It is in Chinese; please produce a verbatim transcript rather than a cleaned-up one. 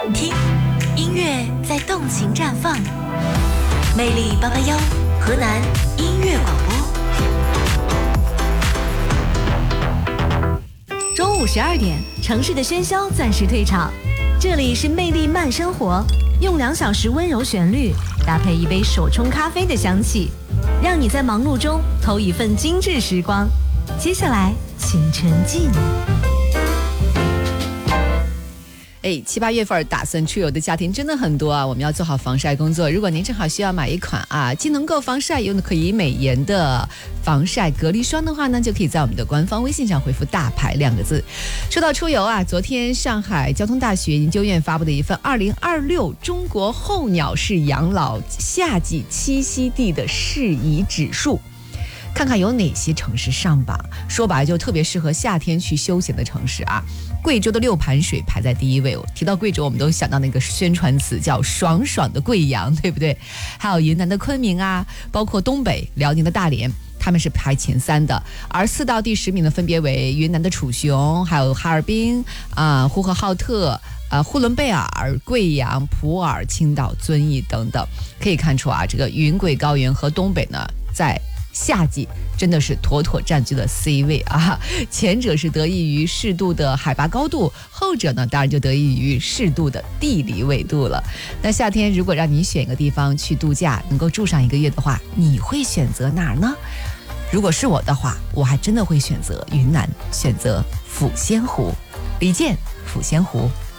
听，音乐在动情绽放。魅力八八幺，河南音乐广播。中午十二点，城市的喧嚣暂时退场，这里是魅力慢生活，用两小时温柔旋律搭配一杯手冲咖啡的香气，让你在忙碌中偷一份精致时光。接下来，请沉浸。 哎，七八月份打算出游的家庭真的很多啊！我们要做好防晒工作。如果您正好需要买一款啊，既能够防晒又可以美颜的防晒隔离霜的话呢，就可以在我们的官方微信上回复"大牌"两个字。说到出游啊，昨天上海交通大学研究院发布的一份二零二六中国候鸟式养老夏季栖息地的适宜指数。看看有哪些城市上榜，说白了就特别适合夏天去休闲的城市啊。贵州的六盘水排在第一位，提到贵州我们都想到那个宣传词叫爽爽的贵阳，对不对？还有云南的昆明啊，包括东北辽宁的大连，他们是排前三的。而四到第十名呢，分别为云南的楚雄，还有哈尔滨啊、呼和浩特、呃呼伦贝尔、贵阳、普洱、青岛、遵义等等。可以看出啊，这个云贵高原和东北呢，在夏季真的是妥妥占据了 C 位啊！前者是得益于适度的海拔高度，后者呢当然就得益于适度的地理纬度了。那夏天如果让你选一个地方去度假，能够住上一个月的话，你会选择哪儿呢？如果是我的话，我还真的会选择云南，选择抚仙湖。李健，抚仙湖。